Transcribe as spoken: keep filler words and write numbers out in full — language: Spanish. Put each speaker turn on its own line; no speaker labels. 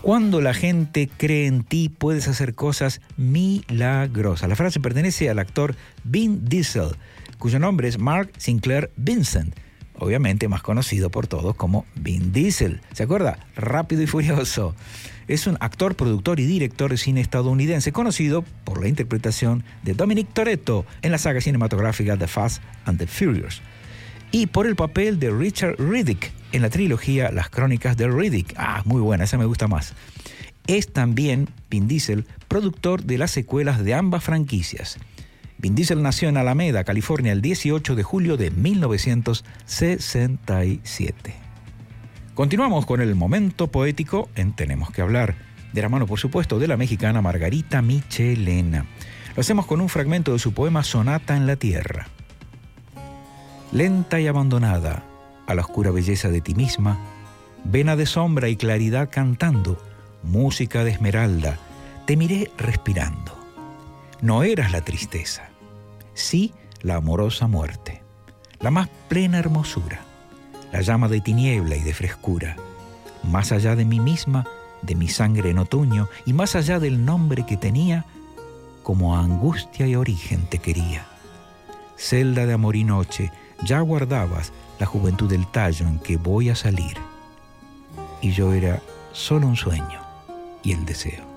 Cuando la gente cree en ti, puedes hacer cosas milagrosas. La frase pertenece al actor Vin Diesel, cuyo nombre es Mark Sinclair Vincent, obviamente más conocido por todos como Vin Diesel. ¿Se acuerda? Rápido y Furioso. Es un actor, productor y director de cine estadounidense conocido por la interpretación de Dominic Toretto en la saga cinematográfica The Fast and the Furious y por el papel de Richard Riddick en la trilogía Las Crónicas de Riddick. Ah, muy buena, esa me gusta más. Es también Vin Diesel productor de las secuelas de ambas franquicias. Vin Diesel nació en Alameda, California, el dieciocho de julio de mil novecientos sesenta y siete. Continuamos con el momento poético en Tenemos que hablar, de la mano, por supuesto, de la mexicana Margarita Michelena. Lo hacemos con un fragmento de su poema Sonata en la Tierra. Lenta y abandonada a la oscura belleza de ti misma, vena de sombra y claridad cantando, música de esmeralda, te miré respirando. No eras la tristeza, sí la amorosa muerte, la más plena hermosura, la llama de tiniebla y de frescura, más allá de mí misma, de mi sangre en otoño, y más allá del nombre que tenía, como a angustia y origen te quería. Celda de amor y noche, ya guardabas la juventud del tallo en que voy a salir, y yo era solo un sueño y el deseo.